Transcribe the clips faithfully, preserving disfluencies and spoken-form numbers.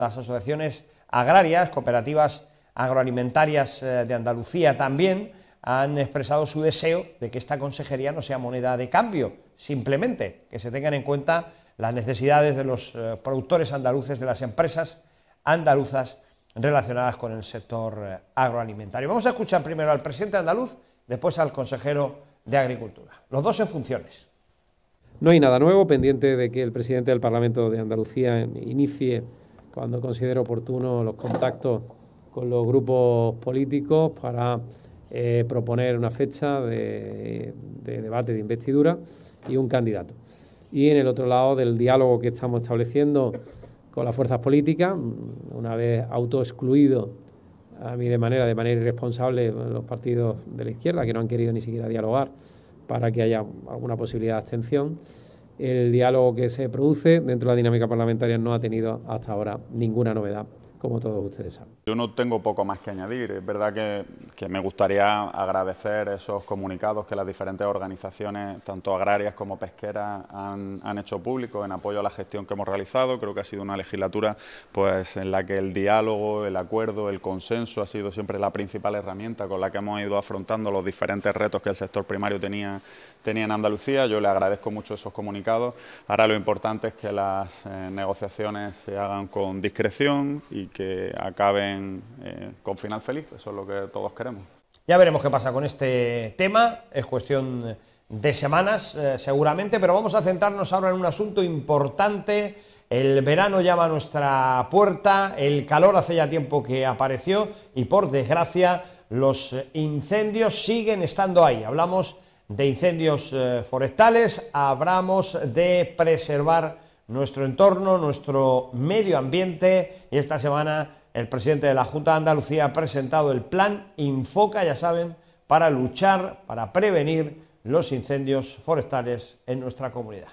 Las asociaciones agrarias, cooperativas agroalimentarias de Andalucía también han expresado su deseo de que esta consejería no sea moneda de cambio, simplemente que se tengan en cuenta las necesidades de los productores andaluces, de las empresas andaluzas relacionadas con el sector agroalimentario. Vamos a escuchar primero al presidente andaluz, después al consejero de Agricultura, los dos en funciones. No hay nada nuevo, pendiente de que el presidente del Parlamento de Andalucía inicie, cuando considere oportuno, los contactos con los grupos políticos para eh, proponer una fecha de, de debate de investidura y un candidato. Y en el otro lado del diálogo que estamos estableciendo con las fuerzas políticas, una vez autoexcluidos a mí de manera, de manera irresponsable los partidos de la izquierda, que no han querido ni siquiera dialogar para que haya alguna posibilidad de abstención. El diálogo que se produce dentro de la dinámica parlamentaria no ha tenido hasta ahora ninguna novedad, como todos ustedes saben. Yo no tengo poco más que añadir. Es verdad que, que me gustaría agradecer esos comunicados que las diferentes organizaciones, tanto agrarias como pesqueras, han, han hecho públicos en apoyo a la gestión que hemos realizado. Creo que ha sido una legislatura pues, en la que el diálogo, el acuerdo, el consenso ha sido siempre la principal herramienta con la que hemos ido afrontando los diferentes retos que el sector primario tenía, tenía en Andalucía. Yo le agradezco mucho esos comunicados. Ahora lo importante es que las eh, negociaciones se hagan con discreción y que acaben eh, con final feliz. Eso es lo que todos queremos. Ya veremos qué pasa con este tema, es cuestión de semanas eh, seguramente, pero vamos a centrarnos ahora en un asunto importante. El verano llama a nuestra puerta, el calor hace ya tiempo que apareció y por desgracia los incendios siguen estando ahí. Hablamos de incendios eh, forestales, hablamos de preservar nuestro entorno, nuestro medio ambiente, y esta semana el presidente de la Junta de Andalucía ha presentado el plan Infoca, ya saben, para luchar, para prevenir los incendios forestales en nuestra comunidad.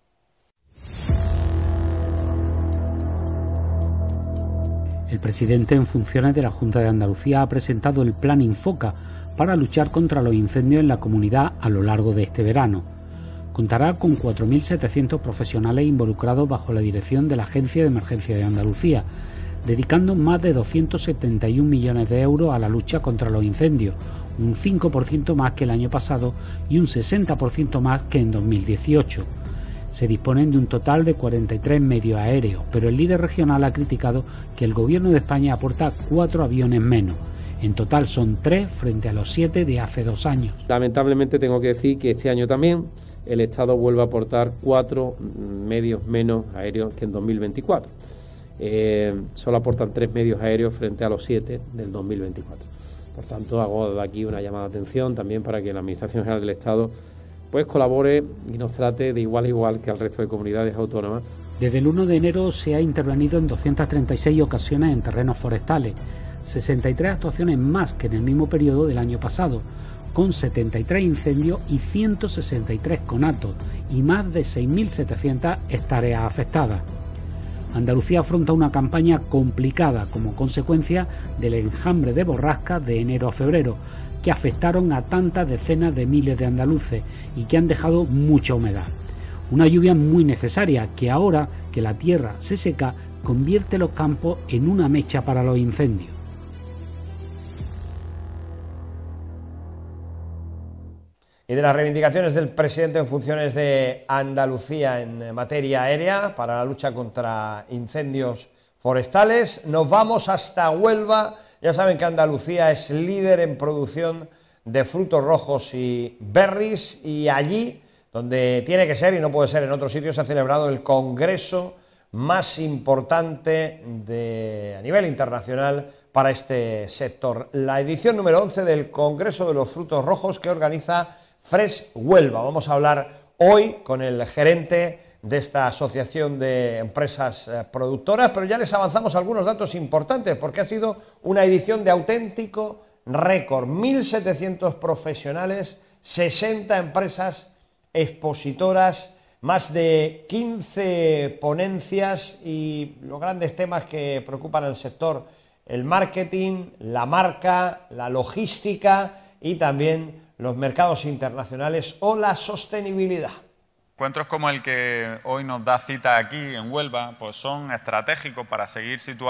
El presidente en funciones de la Junta de Andalucía ha presentado el plan Infoca para luchar contra los incendios en la comunidad a lo largo de este verano. Contará con cuatro mil setecientos profesionales involucrados bajo la dirección de la Agencia de Emergencia de Andalucía, dedicando más de doscientos setenta y un millones de euros a la lucha contra los incendios, un cinco por ciento más que el año pasado y un sesenta por ciento más que en dos mil dieciocho. Se disponen de un total de cuarenta y tres medios aéreos, pero el líder regional ha criticado que el Gobierno de España aporta cuatro aviones menos. En total son tres frente a los siete de hace dos años. Lamentablemente tengo que decir que este año también el Estado vuelve a aportar cuatro medios menos aéreos que en dos mil veinticuatro. Eh, solo aportan tres medios aéreos frente a los siete del dos mil veinticuatro. Por tanto, hago de aquí una llamada de atención también para que la Administración General del Estado pues colabore y nos trate de igual a igual que al resto de comunidades autónomas. Desde el uno de enero se ha intervenido en doscientas treinta y seis ocasiones en terrenos forestales, sesenta y tres actuaciones más que en el mismo periodo del año pasado, con setenta y tres incendios y ciento sesenta y tres conatos y más de seis mil setecientas hectáreas afectadas. Andalucía afronta una campaña complicada como consecuencia del enjambre de borrascas de enero a febrero, que afectaron a tantas decenas de miles de andaluces y que han dejado mucha humedad. Una lluvia muy necesaria que ahora que la tierra se seca convierte los campos en una mecha para los incendios. Y de las reivindicaciones del presidente en funciones de Andalucía en materia aérea para la lucha contra incendios forestales, nos vamos hasta Huelva. Ya saben que Andalucía es líder en producción de frutos rojos y berries, y allí, donde tiene que ser y no puede ser en otros sitios, se ha celebrado el congreso más importante de, a nivel internacional para este sector. La edición número once del Congreso de los Frutos Rojos que organiza Fresh Huelva. Vamos a hablar hoy con el gerente de esta asociación de empresas eh, productoras, pero ya les avanzamos algunos datos importantes porque ha sido una edición de auténtico récord. mil setecientos profesionales, sesenta empresas expositoras, más de quince ponencias y los grandes temas que preocupan al sector: el marketing, la marca, la logística y también los mercados internacionales o la sostenibilidad. Encuentros como el que hoy nos da cita aquí en Huelva pues son estratégicos para seguir situando